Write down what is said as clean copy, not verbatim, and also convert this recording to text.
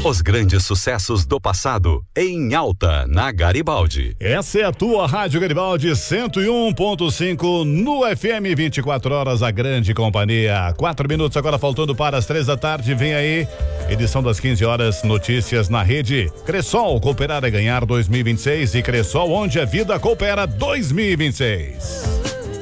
Os grandes sucessos do passado em alta na Garibaldi. Essa é a tua Rádio Garibaldi 101.5 no FM, 24 horas, a grande companhia. 4 minutos agora faltando para as 3 da tarde. Vem aí, edição das 15 horas, notícias na rede. Cressol, cooperar é ganhar 2026 e Cressol, onde a vida coopera 2026.